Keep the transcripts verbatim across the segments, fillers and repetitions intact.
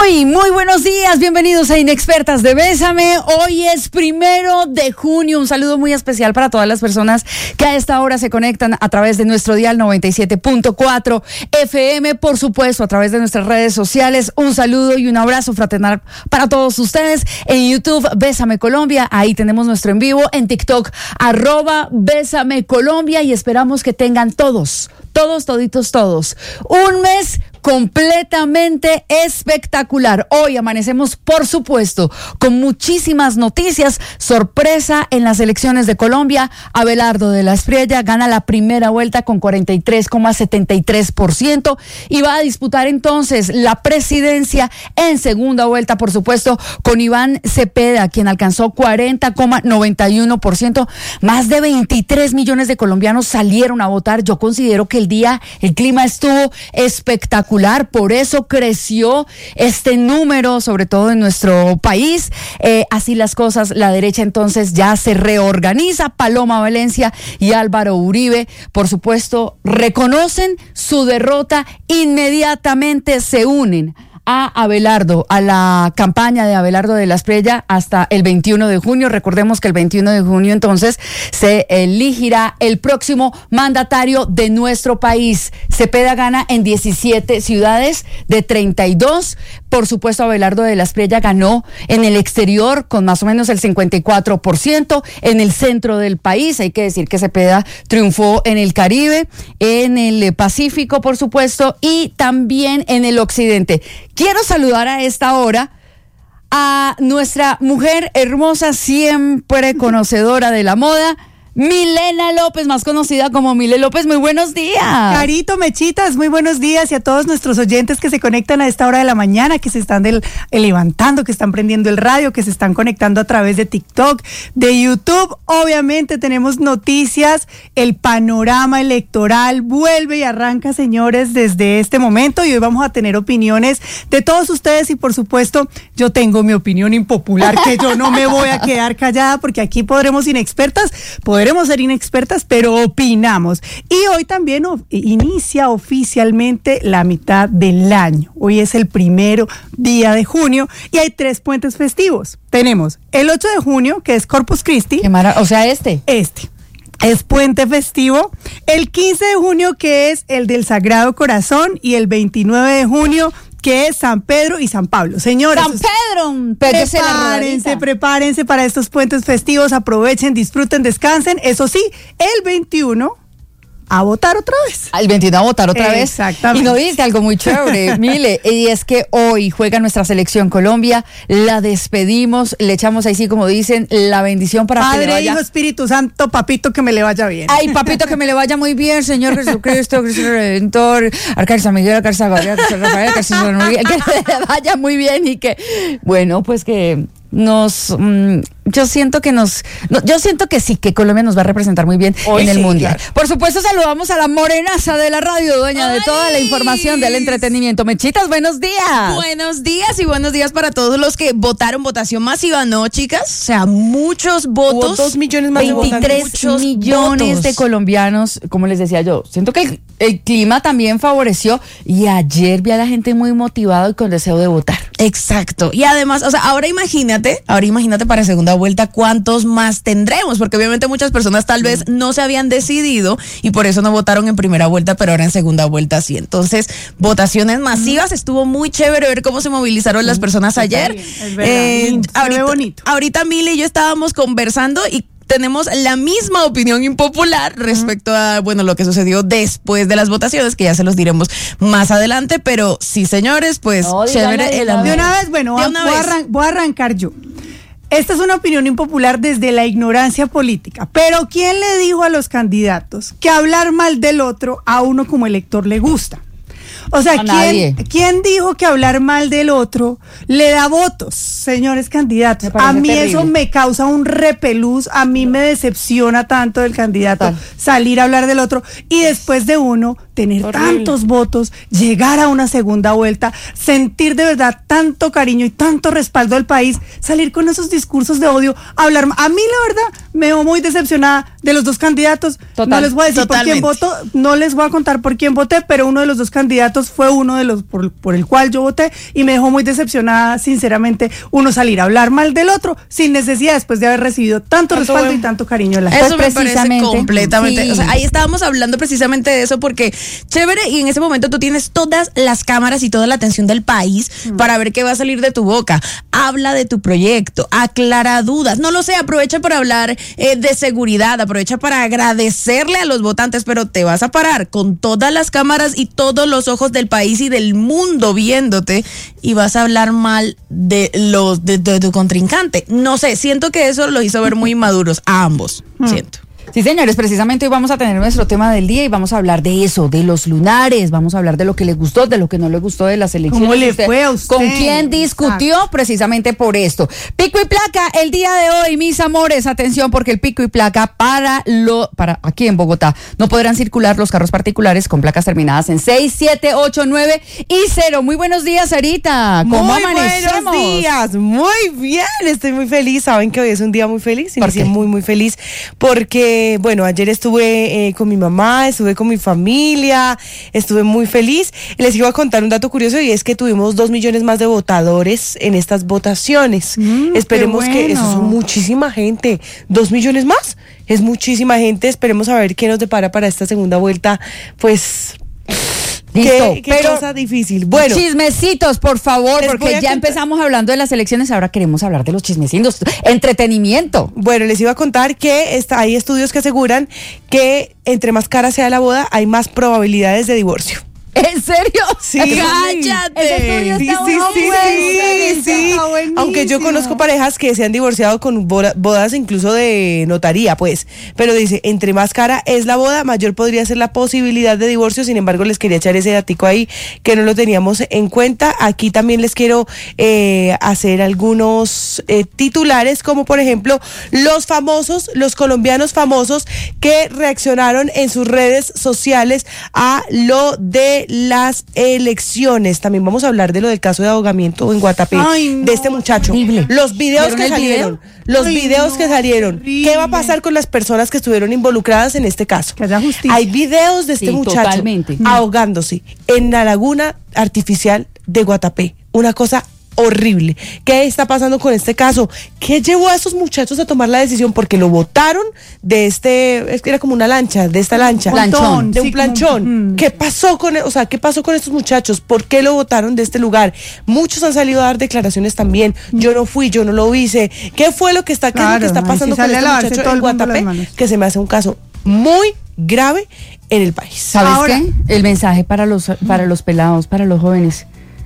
Muy, muy buenos días, bienvenidos a Inexpertas de Bésame. Hoy es primero de junio, un saludo muy especial para todas las personas que a esta hora se conectan a través de nuestro dial noventa y siete punto cuatro F M, por supuesto a través de nuestras redes sociales. Un saludo y un abrazo fraternal para todos ustedes. En YouTube, Bésame Colombia, ahí tenemos nuestro en vivo. En TikTok, arroba Bésame Colombia, y esperamos que tengan todos, todos, toditos, todos, un mes completamente espectacular. Hoy amanecemos, por supuesto, con muchísimas noticias. Sorpresa en las elecciones de Colombia. Abelardo de la Espriella gana la primera vuelta con cuarenta y tres coma setenta y tres por ciento y va a disputar entonces la presidencia en segunda vuelta, por supuesto, con Iván Cepeda, quien alcanzó cuarenta coma noventa y uno por ciento. Más de veintitrés millones de colombianos salieron a votar. Yo considero que el día, el clima estuvo espectacular. Por eso creció este número, sobre todo en nuestro país. Eh, así las cosas, la derecha entonces ya se reorganiza. Paloma Valencia y Álvaro Uribe, por supuesto, reconocen su derrota, inmediatamente se unen a Abelardo, a la campaña de Abelardo de la Espriella hasta el veintiuno de junio. Recordemos que el veintiuno de junio entonces se elegirá el próximo mandatario de nuestro país. Cepeda gana en diecisiete ciudades de treinta y dos. Por supuesto, Abelardo de la Espriella ganó en el exterior con más o menos el cincuenta y cuatro por ciento. En el centro del país, hay que decir que Cepeda triunfó en el Caribe, en el Pacífico, por supuesto, y también en el occidente. Quiero saludar a esta hora a nuestra mujer hermosa, siempre conocedora de la moda, Milena López, más conocida como Mile López. Muy buenos días. Carito, Mechitas, muy buenos días, y a todos nuestros oyentes que se conectan a esta hora de la mañana, que se están del, eh, levantando, que están prendiendo el radio, que se están conectando a través de TikTok, de YouTube. Obviamente tenemos noticias, el panorama electoral vuelve y arranca, señores, desde este momento, y hoy vamos a tener opiniones de todos ustedes, y por supuesto yo tengo mi opinión impopular, que yo no me voy a quedar callada, porque aquí podremos inexpertas, podremos ser inexpertas, pero opinamos. Y hoy también o, inicia oficialmente la mitad del año. Hoy es el primero día de junio y hay tres puentes festivos. Tenemos el ocho de junio, que es Corpus Christi. Qué mara- o sea, este. Este. Es puente festivo. El quince de junio, que es el del Sagrado Corazón, y el veintinueve de junio, que es San Pedro y San Pablo. Señores, San Pedro, pégese la prepárense, rodadita. prepárense para estos puentes festivos, aprovechen, disfruten, descansen. Eso sí, el veintiuno a votar otra vez. El veintiuno a votar otra vez. Exactamente. Y no dice algo muy chévere, Mile, y es que hoy juega nuestra selección Colombia, la despedimos, le echamos ahí sí, como dicen, la bendición para Padre, que le vaya. Hijo, Espíritu Santo, papito, que me le vaya bien. Ay, papito, que me le vaya muy bien, Señor Jesucristo, Cristo Redentor, Arcángel San Miguel, Arcángel San Gabriel, Arcángel Rafael, Arcángel San Miguel, que le vaya muy bien y que, bueno, pues que nos, mmm, yo siento que nos, no, yo siento que sí, que Colombia nos va a representar muy bien Hoy en el sí, Mundial. claro. Por supuesto, saludamos a la morenaza de la radio, dueña de toda la información del entretenimiento. Mechitas, buenos días. Buenos días y buenos días para todos los que votaron votación masiva, ¿no, chicas? O sea, muchos votos. Hubo dos millones más de veintitrés Muchos millones votos. de colombianos, como les decía yo, siento que el, el clima también favoreció, y ayer vi a la gente muy motivada y con deseo de votar. Exacto. Y además, o sea, ahora imagínate, ahora imagínate para segunda vuelta cuántos más tendremos, porque obviamente muchas personas tal vez no se habían decidido y por eso no votaron en primera vuelta, pero ahora en segunda vuelta sí. Entonces, votaciones masivas, estuvo muy chévere ver cómo se movilizaron las personas ayer. Es verdad, lindo, se ve ahorita, bonito. ahorita Mile y yo estábamos conversando y tenemos la misma opinión impopular respecto a, bueno, lo que sucedió después de las votaciones, que ya se los diremos más adelante, pero sí, señores, pues No, dígala, chévere el dígala. De ambiente. una vez, bueno, De voy, una voy a vez. arran- voy a arrancar yo. Esta es una opinión impopular desde la ignorancia política, pero ¿quién le dijo a los candidatos que hablar mal del otro a uno como elector le gusta? O sea, A nadie. ¿quién, ¿quién dijo que hablar mal del otro le da votos, señores candidatos? Me parece A mí terrible. eso me causa un repelús, a mí me decepciona tanto del candidato Total. salir a hablar del otro y después de uno tener Horrible. tantos votos, llegar a una segunda vuelta, sentir de verdad tanto cariño y tanto respaldo del país, salir con esos discursos de odio, hablar. A mí la verdad me veo muy decepcionada de los dos candidatos. Total, no les voy a decir totalmente. por quién voto, no les voy a contar por quién voté, pero uno de los dos candidatos fue uno de los por, por el cual yo voté y me dejó muy decepcionada, sinceramente, uno salir a hablar mal del otro sin necesidad después de haber recibido tanto, Tanto respaldo buen- y tanto cariño de la Eso gente. me parece precisamente, completamente. sí. O sea, ahí estábamos hablando precisamente de eso porque chévere y en ese momento tú tienes todas las cámaras y toda la atención del país mm. para ver qué va a salir de tu boca. Habla de tu proyecto, aclara dudas. No lo sé, aprovecha para hablar eh, de seguridad, aprovecha para agradecerle a los votantes, pero te vas a parar con todas las cámaras y todos los ojos del país y del mundo viéndote y vas a hablar mal de los de, de tu contrincante. No sé, siento que eso lo hizo ver muy maduros a ambos, mm. siento. Sí, señores, precisamente hoy vamos a tener nuestro tema del día y vamos a hablar de eso, de los lunares, vamos a hablar de lo que les gustó, de lo que no les gustó de las elecciones. ¿Cómo le fue a usted? ¿Con quién discutió? Exacto. Precisamente por esto. Pico y placa, el día de hoy, mis amores, atención, porque el pico y placa para lo, para aquí en Bogotá, no podrán circular los carros particulares con placas terminadas en seis, siete, ocho, nueve y cero. Muy buenos días, Sarita. ¿Cómo muy amanecemos? Buenos días, muy bien, estoy muy feliz. Saben que hoy es un día muy feliz, y me siento muy, muy feliz porque bueno, ayer estuve eh, con mi mamá, estuve con mi familia, estuve muy feliz. Les iba a contar un dato curioso y es que tuvimos dos millones más de votadores en estas votaciones. Mm, Esperemos bueno. que eso son muchísima gente. ¿Dos millones más? Es muchísima gente. Esperemos a ver qué nos depara para esta segunda vuelta. Pues... Listo, qué, qué pero cosa difícil. Bueno, chismecitos, por favor, porque ya contar. empezamos hablando de las elecciones, ahora queremos hablar de los chismecitos, entretenimiento. Bueno, les iba a contar que está, hay estudios que aseguran que entre más cara sea la boda, hay más probabilidades de divorcio. ¿En serio? Sí. ¡Cállate! Ese Sí, está sí, bueno, sí, bueno, sí, sí. Aunque yo conozco parejas que se han divorciado con bodas incluso de notaría, pues. Pero dice, entre más cara es la boda, mayor podría ser la posibilidad de divorcio. Sin embargo, les quería echar ese datico ahí que no lo teníamos en cuenta. Aquí también les quiero eh, hacer algunos eh, titulares, como por ejemplo, los famosos, los colombianos famosos que reaccionaron en sus redes sociales a lo de las elecciones. También vamos a hablar de lo del caso de ahogamiento en Guatapé. Ay, no, de este muchacho. horrible. Los videos que el salieron. video? Los Ay, videos no, que salieron. horrible. ¿Qué va a pasar con las personas que estuvieron involucradas en este caso? Que haya justicia. Hay videos de este Sí, muchacho totalmente. ahogándose en la laguna artificial de Guatapé. Una cosa horrible. ¿Qué está pasando con este caso? ¿Qué llevó a esos muchachos a tomar la decisión? Porque lo botaron de este, es que era como una lancha, de esta lancha. Planchón. De un Sí, planchón. como, mm. ¿Qué pasó con, o sea, qué pasó con estos muchachos? ¿Por qué lo botaron de este lugar? Muchos han salido a dar declaraciones también. Yo no fui, yo no lo hice. ¿Qué fue lo que está, qué es lo Claro, que está ahí pasando sí con sale a este lavarse muchacho todo en el mundo las Guatapé? manos. Que se me hace un caso muy grave en el país. ¿Sabes Ahora- qué? El mensaje para los, para los pelados, para los jóvenes.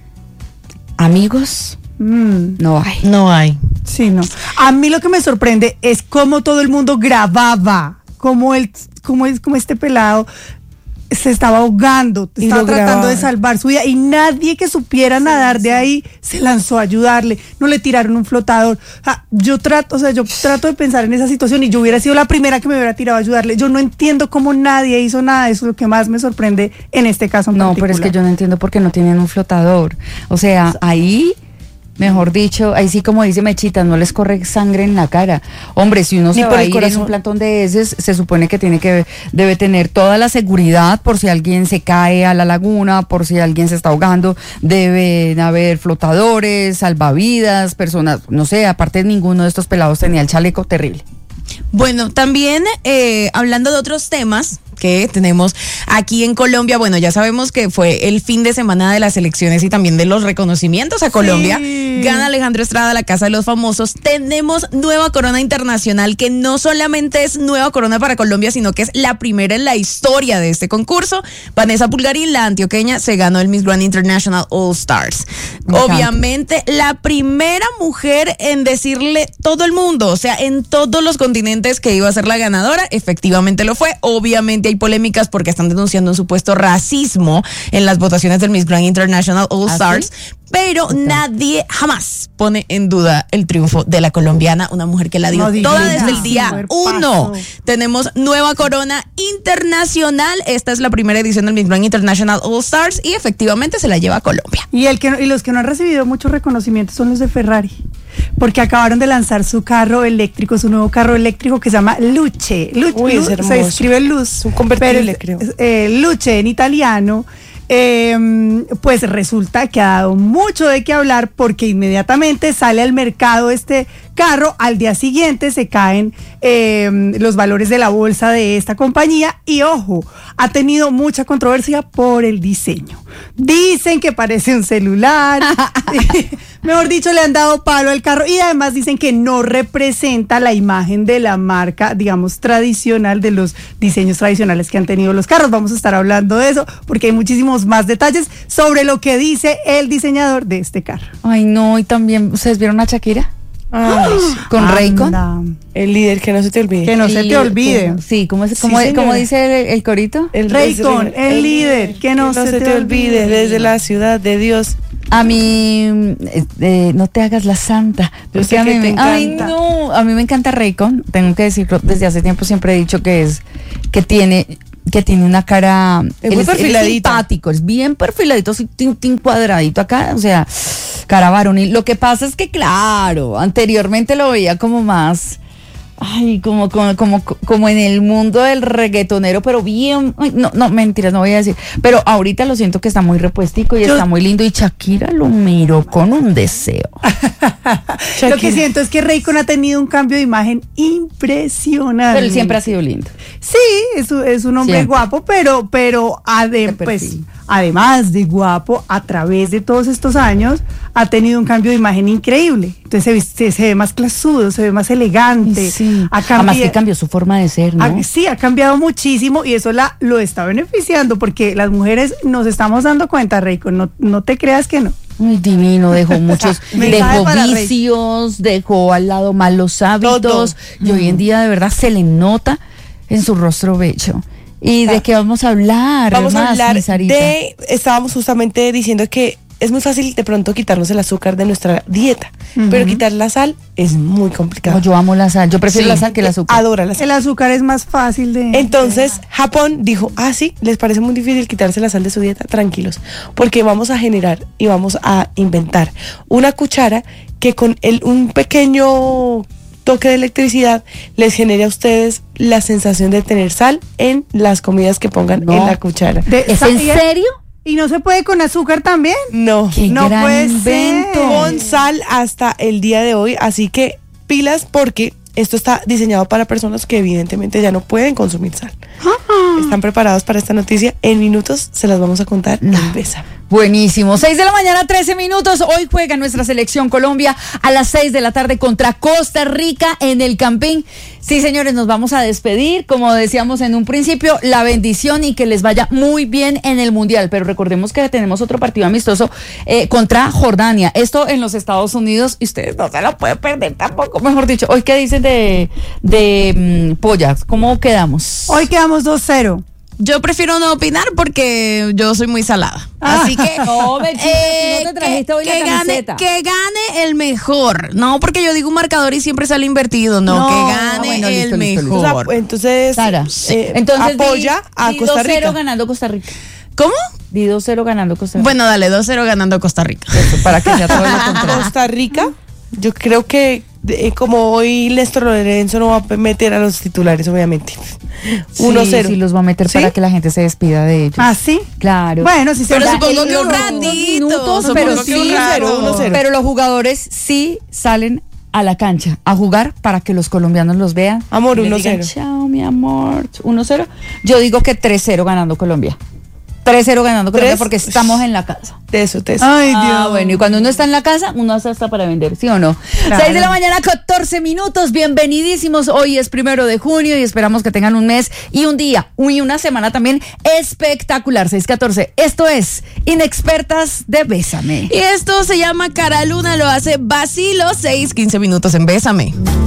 Amigos, Mm. no hay. No hay. Sí, no. A mí lo que me sorprende es cómo todo el mundo grababa, cómo el, cómo es, como este pelado se estaba ahogando, Y estaba lo tratando grababa. de salvar su vida y nadie que supiera nadar de ahí se lanzó a ayudarle, no le tiraron un flotador. Ah, yo trato, o sea, yo trato de pensar en esa situación y yo hubiera sido la primera que me hubiera tirado a ayudarle. Yo no entiendo cómo nadie hizo nada, eso es lo que más me sorprende en este caso en No, particular. pero es que yo no entiendo por qué no tienen un flotador. O sea, ahí, mejor dicho, ahí sí como dice Mechita, no les corre sangre en la cara. Hombre, si uno Ni se por va a el ir en corazón. un plantón de esos, se supone que tiene que, debe tener toda la seguridad por si alguien se cae a la laguna, por si alguien se está ahogando, deben haber flotadores, salvavidas, personas, no sé, aparte ninguno de estos pelados tenía el chaleco terrible. Bueno, también eh, hablando de otros temas que tenemos aquí en Colombia, bueno, ya sabemos que fue el fin de semana de las elecciones y también de los reconocimientos a Colombia. Sí. Gana Alejandro Estrada la Casa de los Famosos. Tenemos nueva corona internacional, que no solamente es nueva corona para Colombia, sino que es la primera en la historia de este concurso. Vanessa Pulgarín, la antioqueña, se ganó el Miss Grand International All Stars. Me encanta. Obviamente, la primera mujer en decirle todo el mundo, o sea, en todos los continentes, que iba a ser la ganadora. Efectivamente lo fue. Obviamente hay polémicas porque están denunciando un supuesto racismo en las votaciones del Miss Grand International All ¿Ah, Stars. sí? pero nadie jamás pone en duda el triunfo de la colombiana, una mujer que la dio No toda digas, desde el día superpaso. uno. Tenemos nueva corona internacional. Esta es la primera edición del Miss Grand International All Stars y efectivamente se la lleva a Colombia. Y, el que, no- y los que no han recibido mucho reconocimiento son los de Ferrari, porque acabaron de lanzar su carro eléctrico, su nuevo carro eléctrico que se llama Luce. Lu- Uy, es Lu- hermoso. se escribe Luz. Es un convertible, pero creo. es- eh, Luce en italiano. Eh, pues resulta que ha dado mucho de qué hablar porque inmediatamente sale al mercado este carro, al día siguiente se caen eh, los valores de la bolsa de esta compañía y ojo, ha tenido mucha controversia por el diseño. Dicen que parece un celular, mejor dicho, le han dado palo al carro y además dicen que no representa la imagen de la marca, digamos, tradicional, de los diseños tradicionales que han tenido los carros. Vamos a estar hablando de eso porque hay muchísimos más detalles sobre lo que dice el diseñador de este carro. Ay, no, y también, ¿ustedes vieron a Shakira? Ay, sí. Con Raycon. Anda. El líder, que no se te olvide. Que no se Y- te olvide. Sí, ¿cómo, es, Sí, cómo, señora. cómo dice el, el corito? El Raycon, es- el líder, que no se te olvide. desde la ciudad de Dios. A mí, eh, eh, no te hagas la santa. Yo Porque sé a que mí te me, ay, encanta. no, a mí me encanta Raycon. Tengo que decirlo, desde hace tiempo siempre he dicho que es, que tiene, que tiene una cara, Es él muy él perfiladito. simpático, es bien perfiladito, así tin, tin, cuadradito acá, o sea, cara varonil. Lo que pasa es que, claro, anteriormente lo veía como más, ay, como, como, como, como en el mundo del reggaetonero, pero bien, ay, no, no, mentiras, no voy a decir, pero ahorita lo siento que está muy repuestico y Yo- está muy lindo y Shakira lo miró con un deseo. Lo que siento es que Raycon ha tenido un cambio de imagen impresionante. Pero él siempre ha sido lindo. Sí, es, un- es un hombre Siempre. guapo, pero, pero ade- De pues, perfil. además de guapo, a través de todos estos años, ha tenido un cambio de imagen increíble. Entonces se, ve- se, se ve más clasudo, se ve más elegante. Sí. Ha Además cambi- que cambió su forma de ser, ¿no? ha- sí, ha cambiado muchísimo y eso la, lo está beneficiando porque las mujeres nos estamos dando cuenta, Raycon, no, no te creas que no. Muy divino, dejó muchos, Mensaje dejó para Rey. vicios, dejó al lado malos hábitos y hoy en día de verdad se le nota en su rostro bello. ¿Y de qué vamos a hablar? Vamos a más, hablar mi Sarita? de, estábamos justamente diciendo que es muy fácil de pronto quitarnos el azúcar de nuestra dieta, pero quitar la sal es muy complicado. No, yo amo la sal, yo prefiero Sí, la sal que el azúcar. Adora la sal. El azúcar es más fácil de... Entonces, Japón dijo, ah, sí, les parece muy difícil quitarse la sal de su dieta, tranquilos, porque vamos a generar y vamos a inventar una cuchara que con el, un pequeño toque de electricidad les genere a ustedes la sensación de tener sal en las comidas que pongan No. en la cuchara. de- ¿Es en serio? ¿Y no se puede con azúcar también? No, ¡Qué No gran puede invento! ser. con sal hasta el día de hoy, así que pilas porque esto está diseñado para personas que evidentemente ya no pueden consumir sal. ¿Están preparados para esta noticia? En minutos se las vamos a contar en Bésame. Buenísimo. seis de la mañana, trece minutos. Hoy juega nuestra selección Colombia a las seis de la tarde contra Costa Rica en el Campín. Sí, señores, nos vamos a despedir. Como decíamos en un principio, la bendición y que les vaya muy bien en el Mundial. Pero recordemos que tenemos otro partido amistoso eh, contra Jordania. Esto en los Estados Unidos y ustedes no se lo pueden perder tampoco. Mejor dicho, ¿hoy qué dicen de, de mm, pollas? ¿Cómo quedamos? Hoy quedamos dos cero. Yo prefiero no opinar porque yo soy muy salada. Así que No, Bechita, tú no te trajiste hoy la que gane, camiseta. que gane el mejor. No, porque yo digo un marcador y siempre sale invertido. No, No, que gane bueno, el listo, listo, listo. O mejor. sea, entonces, Sara, eh, entonces apoya di- a di Costa dos cero Rica. ganando Costa Rica. ¿Cómo? Di dos cero ganando Costa Rica. Bueno, dale, dos cero ganando Costa Rica. Eso, para que sea todo lo contrario. Costa Rica, yo creo que eh, como hoy Néstor Lorenzo no va a meter a los titulares, obviamente. uno cero. Sí, sí, los va a meter ¿Sí? para que la gente se despida de ellos. ¿Ah, sí? Claro. Bueno, si se Pero da- supongo el- que un los- ratito, minutos, supongo pero que sí, un rato. uno cero. Pero los jugadores sí salen a la cancha a jugar para que los colombianos los vean. Amor, Y les uno digan, cero. Chao, mi amor. uno cero. Yo digo que tres cero ganando Colombia. tres cero ganando Colombia Tres. porque estamos en la casa. Teso, teso. Ay, Dios. Ah, bueno, y cuando uno está en la casa, uno hace hasta para vender, ¿sí o no? Claro. seis de la mañana, catorce minutos, bienvenidísimos. Hoy es primero de junio y esperamos que tengan un mes y un día y una semana también espectacular. seis catorce. Esto es Inexpertas de Bésame. Y esto se llama Cara Luna, lo hace Basilo, seis quince minutos en Bésame.